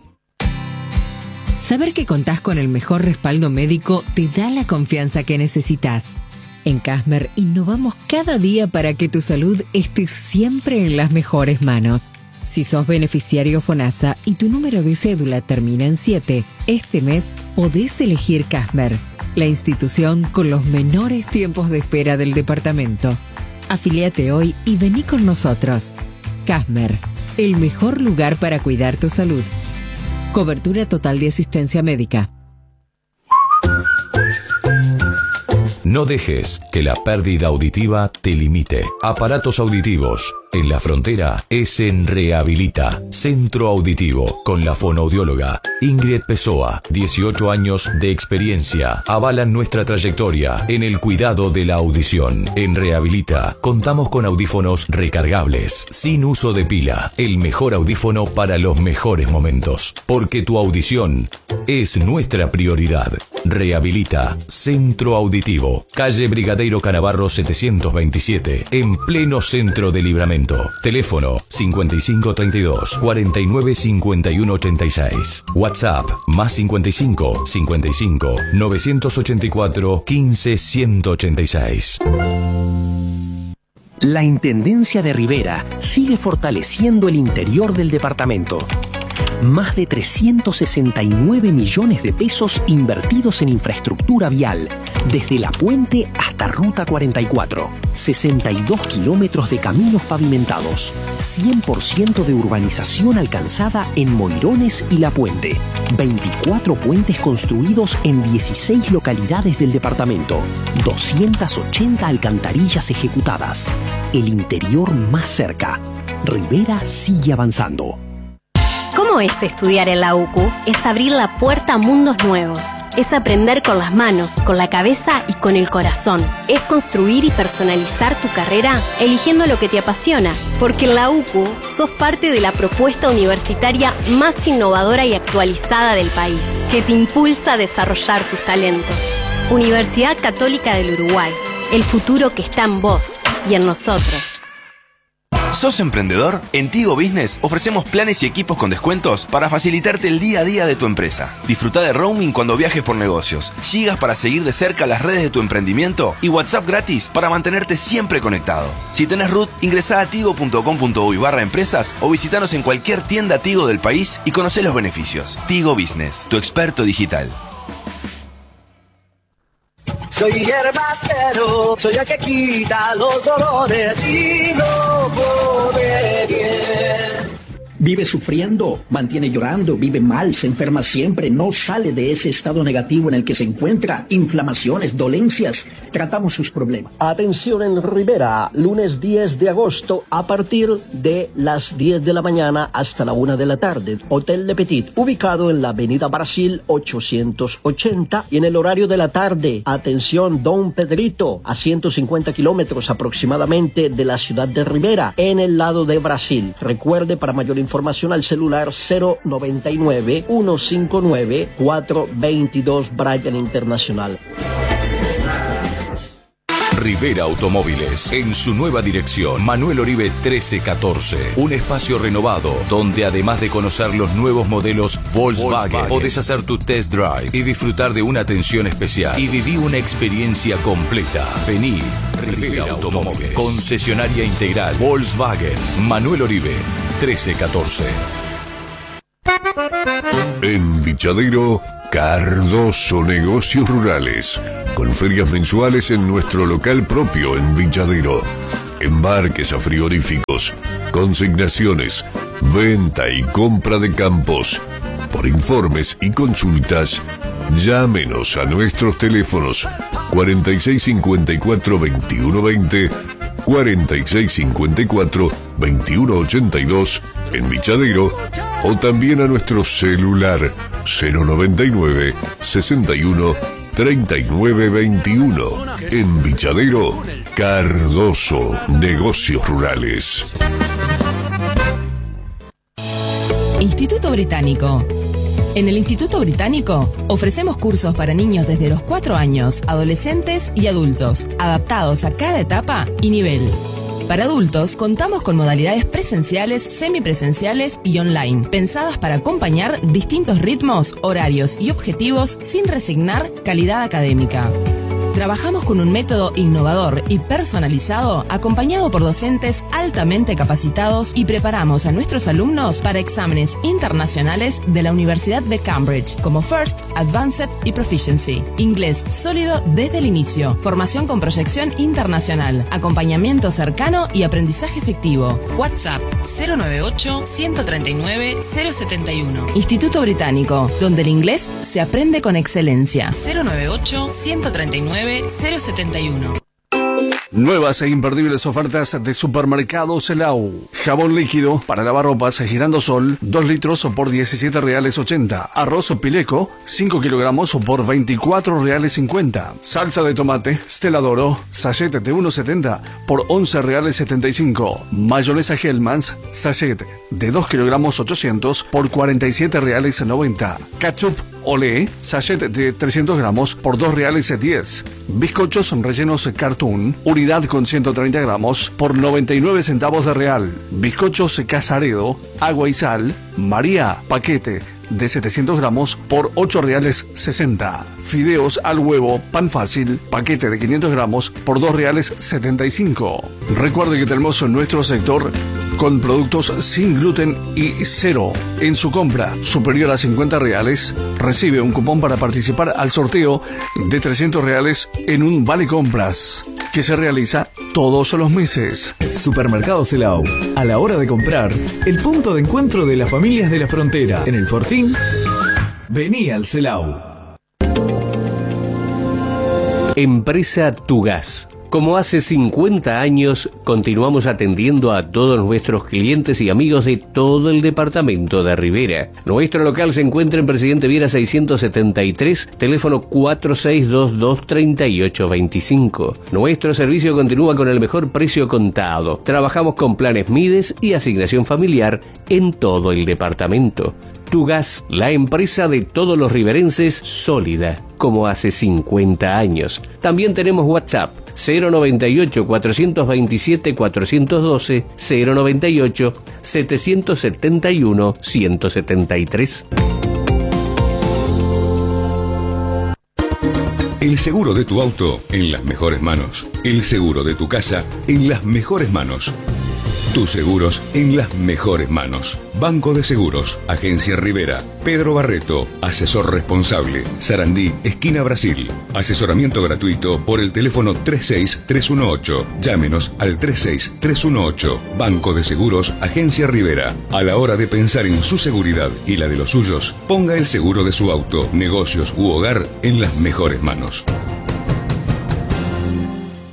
Saber que contás con el mejor respaldo médico te da la confianza que necesitas. En Casmer innovamos cada día para que tu salud esté siempre en las mejores manos. Si sos beneficiario FONASA y tu número de cédula termina en siete, este mes podés elegir Casmer, la institución con los menores tiempos de espera del departamento. Afiliate hoy y vení con nosotros. Casmer, el mejor lugar para cuidar tu salud. Cobertura total de asistencia médica. No dejes que la pérdida auditiva te limite. Aparatos auditivos en la frontera es en Rehabilita, Centro Auditivo, con la fonoaudióloga Ingrid Pessoa. dieciocho años de experiencia avalan nuestra trayectoria en el cuidado de la audición. En Rehabilita contamos con audífonos recargables, sin uso de pila. El mejor audífono para los mejores momentos. Porque tu audición es nuestra prioridad. Rehabilita, Centro Auditivo, calle Brigadeiro Canavarro setecientos veintisiete, en pleno centro de Libramento. Teléfono cincuenta y cinco treinta y dos, cuarenta y nueve cincuenta y uno ochenta y seis. WhatsApp más cincuenta y cinco, cincuenta y cinco, novecientos ochenta y cuatro, quince, ciento ochenta y seis. La Intendencia de Rivera sigue fortaleciendo el interior del departamento. Más de trescientos sesenta y nueve millones de pesos invertidos en infraestructura vial, desde La Puente hasta Ruta cuarenta y cuatro. sesenta y dos kilómetros de caminos pavimentados. cien por ciento de urbanización alcanzada en Moirones y La Puente. veinticuatro puentes construidos en dieciséis localidades del departamento. doscientas ochenta alcantarillas ejecutadas. El interior más cerca. Rivera sigue avanzando. ¿Cómo es estudiar en la U C U? Es abrir la puerta a mundos nuevos. Es aprender con las manos, con la cabeza y con el corazón. Es construir y personalizar tu carrera eligiendo lo que te apasiona. Porque en la U C U sos parte de la propuesta universitaria más innovadora y actualizada del país, que te impulsa a desarrollar tus talentos. Universidad Católica del Uruguay. El futuro que está en vos y en nosotros. ¿Sos emprendedor? En Tigo Business ofrecemos planes y equipos con descuentos para facilitarte el día a día de tu empresa. Disfruta de roaming cuando viajes por negocios, gigas para seguir de cerca las redes de tu emprendimiento y WhatsApp gratis para mantenerte siempre conectado. Si tenés R U T, ingresá a tigo punto com punto uy barra empresas o visitanos en cualquier tienda Tigo del país y conocé los beneficios. Tigo Business, tu experto digital. Soy hierbatero, soy el que quita los dolores y no pone bien. Vive sufriendo, mantiene llorando, vive mal, se enferma siempre, no sale de ese estado negativo en el que se encuentra, inflamaciones, dolencias. Tratamos sus problemas. Atención en Rivera, lunes diez de agosto a partir de las diez de la mañana hasta la una de la tarde. Hotel Le Petit, ubicado en la avenida Brasil ochocientos ochenta y en el horario de la tarde. Atención, Don Pedrito, a ciento cincuenta kilómetros aproximadamente de la ciudad de Rivera, en el lado de Brasil. Recuerde, para mayor información al celular cero noventa y nueve, ciento cincuenta y nueve, cuatrocientos veintidós Bryan Internacional. Rivera Automóviles, en su nueva dirección, Manuel Oribe trece catorce. Un espacio renovado, donde además de conocer los nuevos modelos Volkswagen, Volkswagen, podés hacer tu test drive y disfrutar de una atención especial. Y viví una experiencia completa. Vení, Rivera Automóviles, concesionaria integral Volkswagen, Manuel Oribe trece catorce. En Vichadero, Cardoso Negocios Rurales, con ferias mensuales en nuestro local propio en Vichadero. Embarques a frigoríficos, consignaciones, venta y compra de campos. Por informes y consultas, llámenos a nuestros teléfonos cuarenta y seis cincuenta y cuatro veintiuno veinte, cuarenta y seis cincuenta y cuatro veintiuno ochenta y dos en Vichadero, o también a nuestro celular cero noventa y nueve sesenta y uno treinta y nueve veintiuno. En Vichadero, Cardoso Negocios Rurales. Instituto Británico. En el Instituto Británico ofrecemos cursos para niños desde los cuatro años, adolescentes y adultos, adaptados a cada etapa y nivel. Para adultos, contamos con modalidades presenciales, semipresenciales y online, pensadas para acompañar distintos ritmos, horarios y objetivos sin resignar calidad académica. Trabajamos con un método innovador y personalizado, acompañado por docentes altamente capacitados, y preparamos a nuestros alumnos para exámenes internacionales de la Universidad de Cambridge, como First, Advanced y Proficiency. Inglés sólido desde el inicio, formación con proyección internacional, acompañamiento cercano y aprendizaje efectivo. WhatsApp cero noventa y ocho, ciento treinta y nueve, cero setenta y uno. Instituto Británico, donde el inglés se aprende con excelencia. cero noventa y ocho, ciento treinta y nueve, cero setenta y uno. Nuevas e imperdibles ofertas de Supermercado Celau. Jabón líquido para lavar ropas Girandosol, dos litros por diecisiete reales ochenta. Arroz Pileco, cinco kilogramos por veinticuatro reales cincuenta. Salsa de tomate Stella d'Oro, sachet de uno setenta por once reales setenta y cinco. Mayonesa Hellmann's, sachet de dos kilogramos ochocientos por cuarenta y siete reales noventa. Ketchup Olé, sachet de trescientos gramos por dos reales diez. Bizcochos rellenos Cartoon, unidad con ciento treinta gramos por noventa y nueve centavos de real. Bizcochos Casaredo, agua y sal, María, paquete de setecientos gramos por ocho reales sesenta. Fideos al huevo, pan fácil, paquete de quinientos gramos por dos reales setenta y cinco. Recuerde que tenemos en nuestro sector con productos sin gluten y cero. En su compra superior a cincuenta reales, recibe un cupón para participar al sorteo de trescientos reales en un vale compras que se realiza todos los meses. Supermercado Celau. A la hora de comprar, el punto de encuentro de las familias de la frontera. En el Fortín, vení al Celau. Empresa Tugas. Como hace cincuenta años, continuamos atendiendo a todos nuestros clientes y amigos de todo el departamento de Rivera. Nuestro local se encuentra en Presidente Viera seiscientos setenta y tres, teléfono cuatro seis dos dos, tres ocho dos cinco. Nuestro servicio continúa con el mejor precio contado. Trabajamos con planes Mides y asignación familiar en todo el departamento. Tugas, la empresa de todos los riverenses, sólida, como hace cincuenta años. También tenemos WhatsApp, cero noventa y ocho, cuatrocientos veintisiete, cuatrocientos doce, cero noventa y ocho, setecientos setenta y uno, ciento setenta y tres. El seguro de tu auto en las mejores manos. El seguro de tu casa en las mejores manos. Tus seguros en las mejores manos. Banco de Seguros, Agencia Rivera, Pedro Barreto, asesor responsable, Sarandí, esquina Brasil. Asesoramiento gratuito por el teléfono tres seis tres uno ocho. Llámenos al tres seis tres uno ocho. Banco de Seguros, Agencia Rivera. A la hora de pensar en su seguridad y la de los suyos, ponga el seguro de su auto, negocios u hogar en las mejores manos.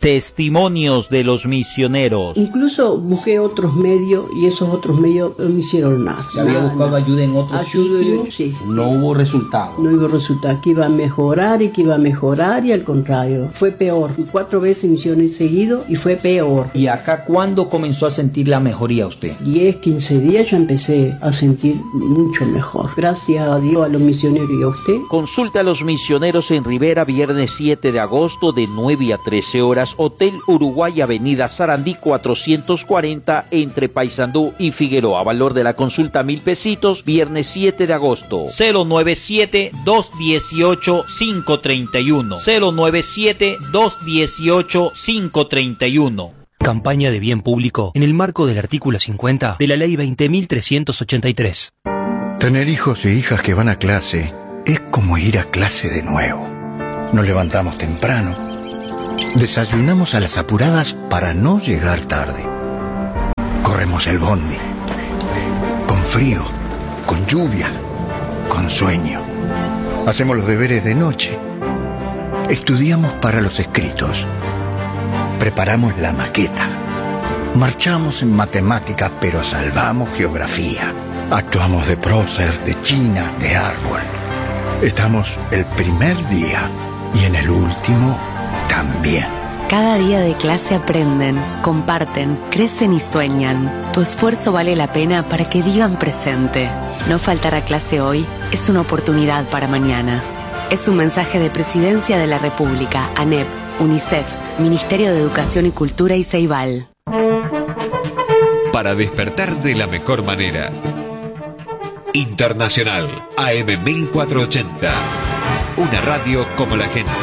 Testimonios de los misioneros. Incluso busqué otros medios y esos otros medios no hicieron nada. ¿Se había buscado nada. ayuda en otros ayuda, sitios? Sí. No hubo resultado. No hubo resultado. Que iba a mejorar y que iba a mejorar y al contrario. Fue peor. Cuatro veces misiones seguido y fue peor. ¿Y acá cuándo comenzó a sentir la mejoría usted? diez, quince días ya empecé a sentir mucho mejor. Gracias a Dios, a los misioneros y a usted. Consulta a los misioneros en Rivera, viernes siete de agosto de nueve a trece horas. Hotel Uruguay, Avenida Sarandí cuatrocientos cuarenta, entre Paysandú y Figueroa. Valor de la consulta mil pesitos, viernes siete de agosto. cero nueve siete, dos uno ocho, cinco tres uno. cero nueve siete, dos uno ocho, cinco tres uno. Campaña de bien público en el marco del artículo cincuenta de la Ley veinte mil trescientos ochenta y tres. Tener hijos e hijas que van a clase es como ir a clase de nuevo. Nos levantamos temprano, desayunamos a las apuradas para no llegar tarde. Corremos el bondi, con frío, con lluvia, con sueño. Hacemos los deberes de noche. Estudiamos para los escritos. Preparamos la maqueta. Marchamos en matemáticas, pero salvamos geografía. Actuamos de prócer, de china, de árbol. Estamos el primer día y en el último también. Cada día de clase aprenden, comparten, crecen y sueñan. Tu esfuerzo vale la pena para que digan presente. No faltar a clase hoy es una oportunidad para mañana. Es un mensaje de Presidencia de la República, ANEP, UNICEF, Ministerio de Educación y Cultura y Ceibal. Para despertar de la mejor manera. Internacional A M mil cuatrocientos ochenta. Una radio como la gente.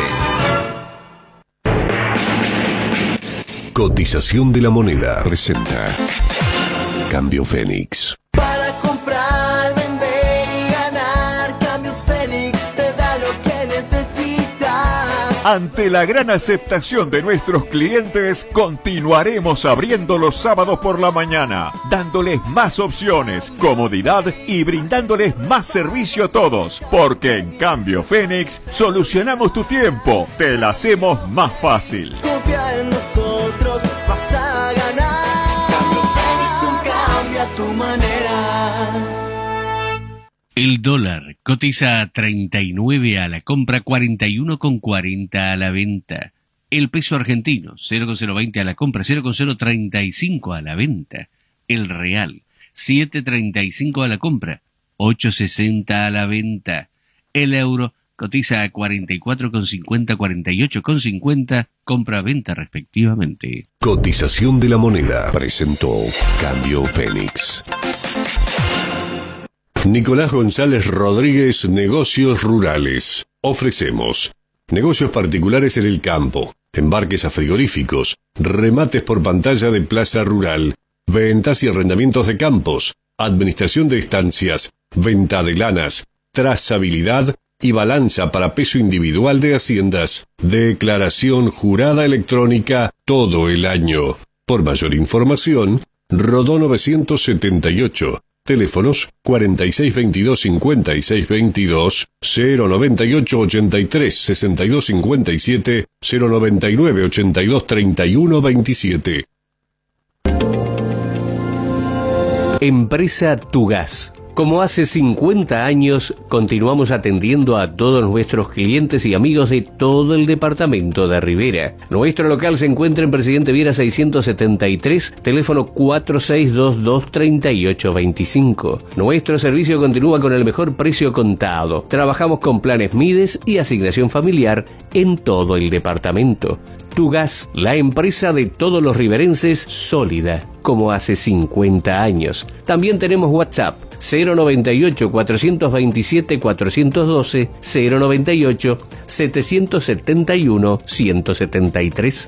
Cotización de la moneda presenta Cambio Fénix. Para comprar, vender y ganar, Cambios Fénix te da lo que necesitas. Ante la gran aceptación de nuestros clientes, continuaremos abriendo los sábados por la mañana, dándoles más opciones, comodidad y brindándoles más servicio a todos, porque en Cambio Fénix solucionamos tu tiempo, te la hacemos más fácil. Confía en nosotros, vas a ganar. Cambio Fénix, un cambio a tu manera. El dólar cotiza a treinta y nueve a la compra, cuarenta y uno con cuarenta a la venta. El peso argentino, cero coma cero veinte a la compra, cero coma cero treinta y cinco a la venta. El real, siete coma treinta y cinco a la compra, ocho coma sesenta a la venta. El euro cotiza a cuarenta y cuatro con cincuenta, cuarenta y ocho con cincuenta, compra-venta respectivamente. Cotización de la moneda presentó Cambio Fénix. Nicolás González Rodríguez, Negocios Rurales. Ofrecemos negocios particulares en el campo, embarques a frigoríficos, remates por pantalla de plaza rural, ventas y arrendamientos de campos, administración de estancias, venta de lanas, trazabilidad y balanza para peso individual de haciendas, declaración jurada electrónica todo el año. Por mayor información, Rodó novecientos setenta y ocho. Teléfonos cuarenta y seis veintidós cincuenta y seis veintidós, cero noventa y ocho ochenta y tres sesenta y dos cincuenta y siete, cero noventa y nueve ochenta y dos treinta y uno veintisiete. Empresa Tugas. Como hace cincuenta años, continuamos atendiendo a todos nuestros clientes y amigos de todo el departamento de Rivera. Nuestro local se encuentra en Presidente Viera seiscientos setenta y tres, teléfono cuatro seis dos dos, tres ocho dos cinco. Nuestro servicio continúa con el mejor precio contado. Trabajamos con planes Mides y asignación familiar en todo el departamento. Tugas, la empresa de todos los riverenses, sólida, como hace cincuenta años. También tenemos WhatsApp, cero noventa y ocho, cuatrocientos veintisiete, cuatrocientos doce, cero noventa y ocho, setecientos setenta y uno, ciento setenta y tres.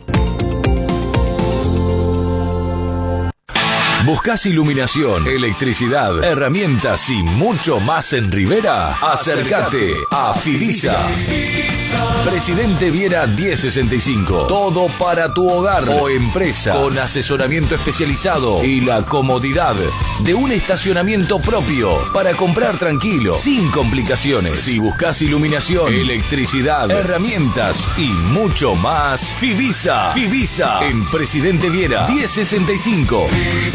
¿Buscas iluminación, electricidad, herramientas y mucho más en Rivera? Acércate a Fidisa. Presidente Viera diez sesenta y cinco. Todo para tu hogar o empresa, con asesoramiento especializado y la comodidad de un estacionamiento propio para comprar tranquilo, sin complicaciones. Si buscas iluminación, electricidad, herramientas y mucho más, Fivisa. Fivisa en Presidente Viera diez sesenta y cinco.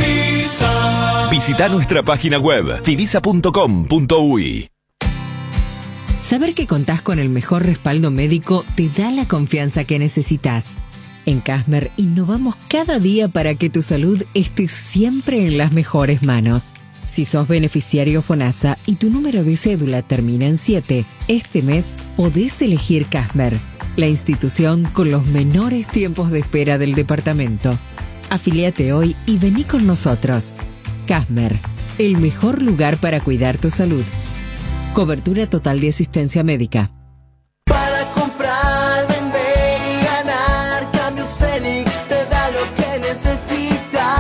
Visita nuestra página web fivisa punto com punto uy. Saber que contás con el mejor respaldo médico te da la confianza que necesitas. En Casmer innovamos cada día para que tu salud esté siempre en las mejores manos. Si sos beneficiario FONASA y tu número de cédula termina en siete, este mes podés elegir Casmer, la institución con los menores tiempos de espera del departamento. Afíliate hoy y vení con nosotros. Casmer, el mejor lugar para cuidar tu salud. Cobertura total de asistencia médica. Para comprar, vender y ganar, Cambios Fénix te da lo que necesitas.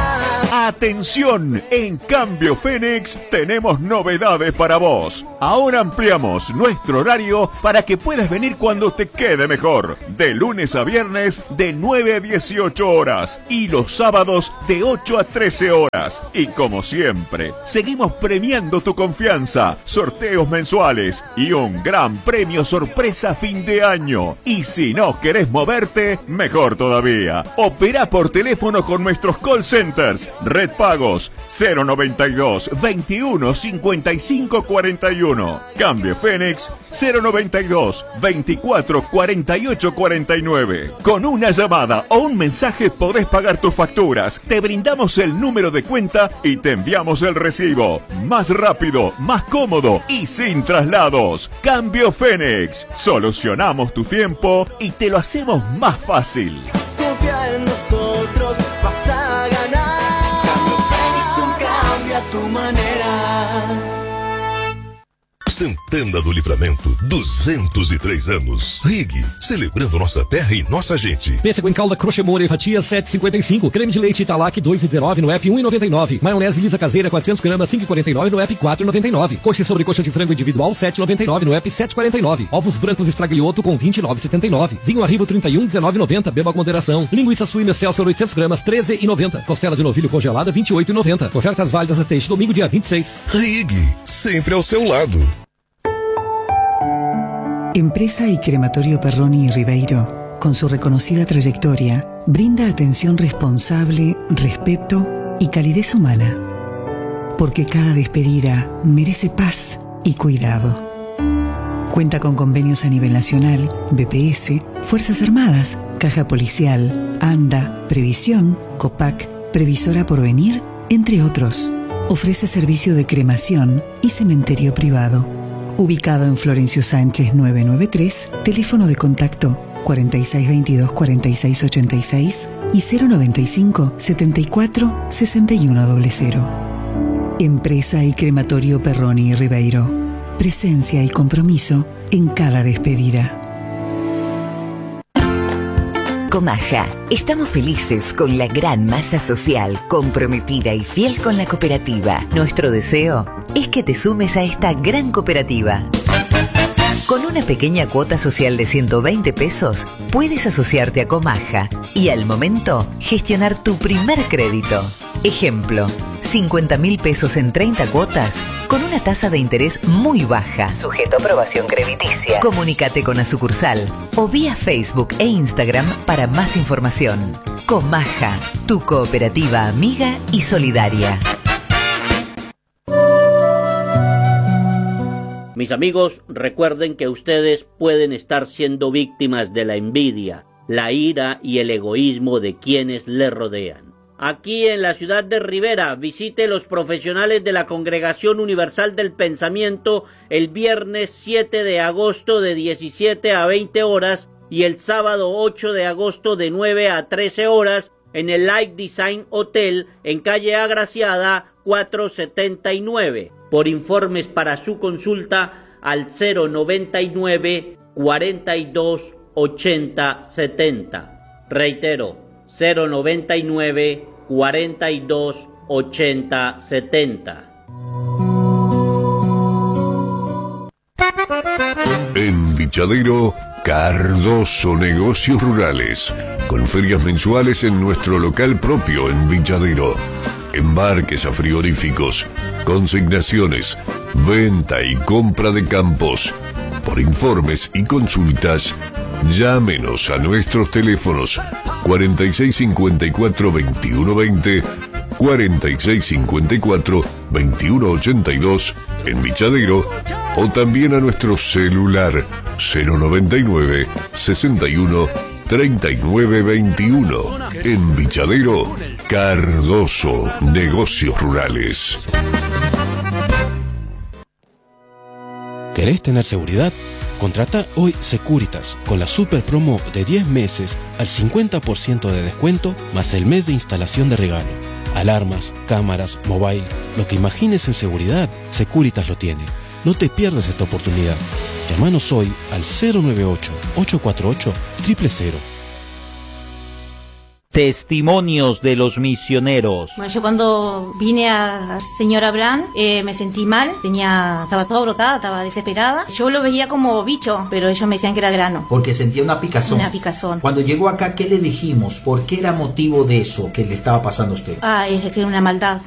Atención, en Cambio Fénix tenemos novedades para vos. Ahora ampliamos nuestro horario para que puedas venir cuando te quede mejor. De lunes a viernes de nueve a dieciocho horas y los sábados de ocho a trece horas. Y como siempre, seguimos premiando tu confianza, sorteos mensuales y un gran premio sorpresa fin de año. Y si no querés moverte, mejor todavía. Opera por teléfono con nuestros call centers. Red Pagos cero noventa y dos, veintiuno, cincuenta y cinco, cuarenta y uno. Cambio Fénix cero noventa y dos, veinticuatro, cuarenta y ocho, cuarenta y nueve. Con una llamada o un mensaje podés pagar tus facturas. Te brindamos el número de cuenta y te enviamos el recibo. Más rápido, más cómodo y sin traslados. Cambio Fénix. Solucionamos tu tiempo y te lo hacemos más fácil. Confía en nosotros, vas a ganar. Cambio Fénix, un cambio a tu manera. Santana do Livramento, duzentos e três anos. Rig, celebrando nossa terra e nossa gente. Pêssego em calda Crochemore, fatia sete e cinquenta e cinco. Creme de leite Italac dois e dezenove no app um e noventa e nove. Maionese lisa caseira quatrocentos gramas cinco e quarenta e nove no app quatro e noventa e nove. Coxa sobre coxa de frango individual sete e noventa e nove no app sete e quarenta e nove. Ovos brancos Estraglioto com vinte e nove e setenta e nove. Vinho Arrivo trinta e um, dezenove e noventa. Beba com moderação. Linguiça suína Celsius oitocentos gramas treze e noventa. Costela de novilho congelada vinte e oito e noventa. Ofertas válidas até este domingo dia vinte e seis. Rig, sempre ao seu lado. Empresa y Crematorio Perroni y Ribeiro, con su reconocida trayectoria, brinda atención responsable, respeto y calidez humana. Porque cada despedida merece paz y cuidado. Cuenta con convenios a nivel nacional, B P S, Fuerzas Armadas, Caja Policial, ANDA, Previsión, COPAC, Previsora Porvenir, entre otros. Ofrece servicio de cremación y cementerio privado. Ubicado en Florencio Sánchez novecientos noventa y tres, teléfono de contacto cuarenta y seis veintidós, cuarenta y seis ochenta y seis y cero noventa y cinco, setenta y cuatro, sesenta y uno cero. Empresa y Crematorio Perroni y Ribeiro. Presencia y compromiso en cada despedida. Comaja, estamos felices con la gran masa social, comprometida y fiel con la cooperativa. Nuestro deseo es que te sumes a esta gran cooperativa. Con una pequeña cuota social de ciento veinte pesos, puedes asociarte a Comaja y al momento gestionar tu primer crédito. Ejemplo, cincuenta mil pesos en treinta cuotas con una tasa de interés muy baja, sujeto a aprobación crediticia. Comunícate con la sucursal o vía Facebook e Instagram para más información. Comaja, tu cooperativa amiga y solidaria. Mis amigos, recuerden que ustedes pueden estar siendo víctimas de la envidia, la ira y el egoísmo de quienes les rodean. Aquí en la ciudad de Rivera, visite los profesionales de la Congregación Universal del Pensamiento el viernes siete de agosto de diecisiete a veinte horas y el sábado ocho de agosto de nueve a trece horas en el Light Design Hotel en calle Agraciada cuatrocientos setenta y nueve. Por informes para su consulta al cero noventa y nueve, cuarenta y dos, ochenta, setenta. Reitero, cero noventa y nueve, cuarenta y dos, ochenta, setenta. En Vichadero, Cardoso Negocios Rurales, con ferias mensuales en nuestro local propio en Vichadero. Embarques a frigoríficos, consignaciones, venta y compra de campos. Por informes y consultas, llámenos a nuestros teléfonos cuarenta y seis cincuenta y cuatro veintiuno veinte, cuarenta y seis cincuenta y cuatro veintiuno ochenta y dos en Vichadero, o también a nuestro celular cero noventa y nueve sesenta y uno treinta y nueve veintiuno. En Vichadero, Cardoso Negocios Rurales. ¿Querés tener seguridad? Contrata hoy Securitas con la super promo de diez meses al cincuenta por ciento de descuento más el mes de instalación de regalo. Alarmas, cámaras, mobile, lo que imagines en seguridad, Securitas lo tiene. No te pierdas esta oportunidad. Llámanos hoy al cero nueve ocho, ocho cuatro ocho, cero cero cero. Testimonios de los misioneros. Bueno, yo cuando vine a Señor Abraham eh, me sentí mal, tenía, estaba toda brotada, estaba desesperada. Yo lo veía como bicho, pero ellos me decían que era grano. Porque sentía una picazón. Una picazón. Cuando llegó acá, ¿qué le dijimos? ¿Por qué era motivo de eso que le estaba pasando a usted? Ah, es que era una maldad.